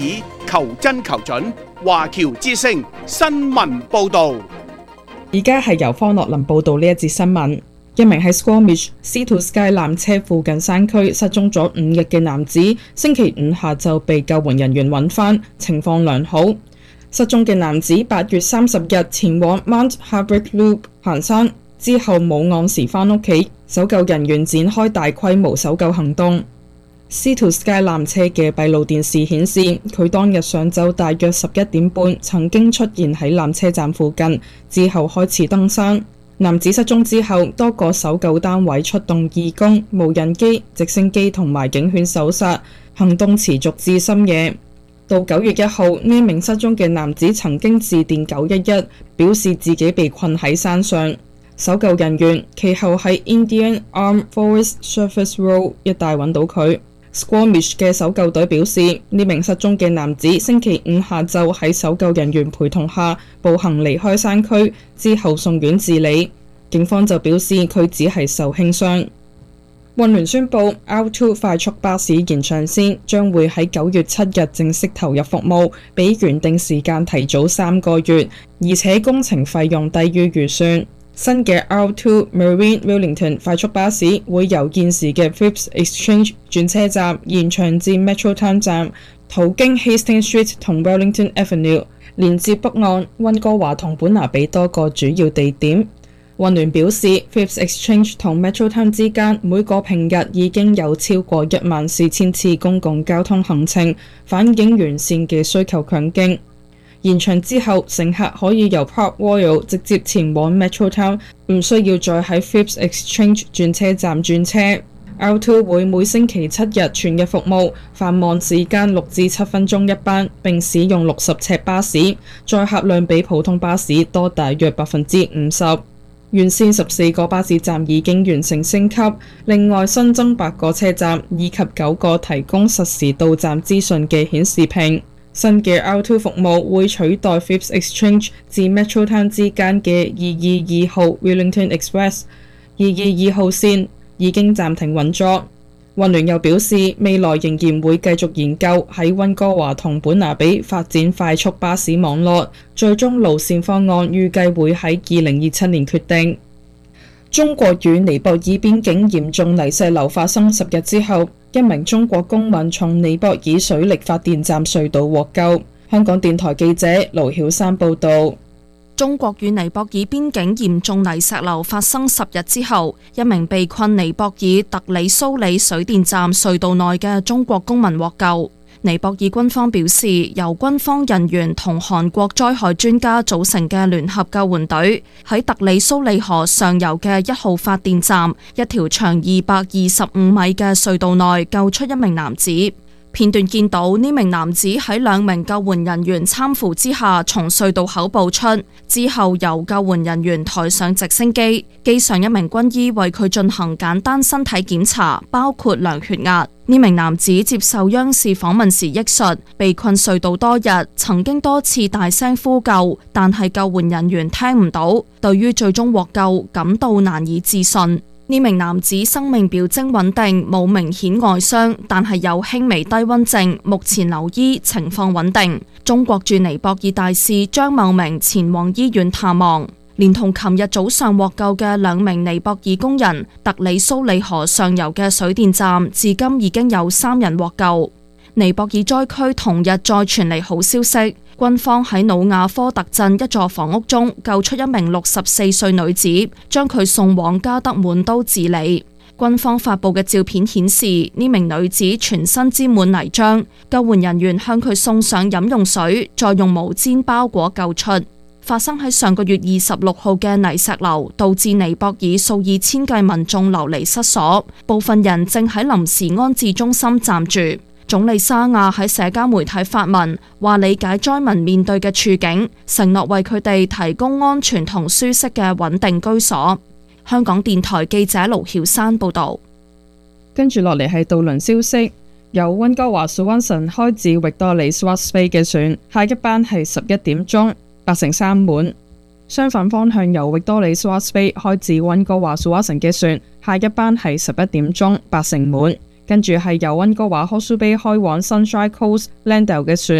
以求真求準，華僑之聲新聞報導。 而家係由方樂林報導呢一節新聞。一名喺 Squamish Sea to Sky 纜車附近山區失蹤咗5日嘅男子，星期五下晝被救援人員揾返，情況良好。失蹤嘅男子8月30日前往 Mount Harbrick Loop 行山，之後冇按時返屋企，搜救人員展開大規模搜救行動。Sea to Sky 纜車嘅閉路電視顯示，佢當日上晝大約11點半曾經出現喺纜車站附近，之後開始登山。男子失蹤之後，多個搜救單位出動義工、無人機、直升機同埋警犬搜索，行動持續至深夜。到9月1號，呢名失蹤嘅男子曾經致電911，表示自己被困喺山上。搜救人員其後喺 Indian Arm Forest Service Road 一帶揾到佢。Squamish 嘅搜救隊表示，呢名失蹤嘅男子星期五下晝喺搜救人員陪同下步行離開山區，之後送院治理。警方就表示佢只係受輕傷。運聯宣布 R2 快速巴士延長線將會喺9月7日正式投入服務，比原定時間提早3個月，而且工程費用低於預算。新嘅 R2 Marine Wellington 快速巴士會由現時嘅 Phipps Exchange 轉車站延長至 Metrotown 站，途經 Hastings Street 同 Wellington Avenue， 連接北岸、溫哥華同本拿比多個主要地點。運聯表示 Phipps Exchange 同 Metrotown 之間每個平日已經有超過14000次公共交通行程，反映沿線嘅需求強勁。延長之後，乘客可以由 Park Royal 直接前往 Metrotown， 唔需要再喺 Phipps Exchange 轉車站轉車。R2 會每星期7日全日服務，繁忙時間6至7分鐘一班，並使用60尺巴士，載客量比普通巴士多大約50%。沿線14個巴士站已經完成升級，另外新增8個車站以及9個提供實時到站資訊嘅顯示屏。新嘅 R2 服務會取代 Phipps Exchange 至 Metrotown 之間嘅222號 Wellington Express。222號線已經暫停運作。運聯又表示，未來仍然會繼續研究喺溫哥華同本拿比發展快速巴士網絡，最終路線方案預計會喺2027年決定。中國與尼泊爾邊境嚴重泥石流發生10日之後，一名中國公民從尼泊爾水力發電站隧道獲救。香港電台記者盧曉珊報道。 中國與尼泊爾邊境嚴重泥石流發生10日之後，一名被困尼泊爾特里蘇里水電站隧道內嘅中國公民獲救。尼泊爾軍方表示，由軍方人員同韓國災害專家組成嘅聯合救援隊喺特里蘇里河上游嘅1號發電站一條長225米嘅隧道內救出一名男子。片段見到呢名男子喺2名救援人員攙扶之下從隧道口步出，之後由救援人員抬上直升機，機上一名軍醫為佢進行簡單身體檢查，包括量血壓。呢名男子接受央視訪問時憶述，被困隧道多日，曾經多次大聲呼救，但係救援人員聽唔到，對於最終獲救感到難以置信。呢名男子生命表徵穩定，冇明顯外傷，但係有輕微低溫症，目前留醫，情況穩定。中國駐尼泊爾大使張茂明前往醫院探望，連同琴日早上獲救嘅2名尼泊爾工人，特里蘇里河上游嘅水電站至今已經有3人獲救。尼泊爾災區同日再傳嚟好消息，軍方喺努亞科特鎮一座房屋中救出一名64歲女子，將佢送往加德滿都治理。軍方發布嘅照片顯示，呢名女子全身沾滿泥漿，救援人員向佢送上飲用水，再用毛氈包裹救出。發生喺上個月26號嘅泥石流，導致尼泊爾數以千計民眾流離失所，部分人正喺臨時安置中心暫住。總理沙亞喺社交媒體發文，話理解災民面對嘅處境，承諾為佢哋提供安全同舒適嘅穩定居所。香港電台記者盧曉珊報道。 跟住落嚟係渡輪消息，由溫哥華 Swanson 開至域多利 Swartz Bay 嘅船，下一班係11點鐘，83滿。相反方向由域多利 Swartz Bay 開至溫哥華 Swanson 嘅船，下一班係11點鐘，80滿。 跟住係由溫哥華 Hawke's Bay 開往 Sunshine Coast Landale 嘅船。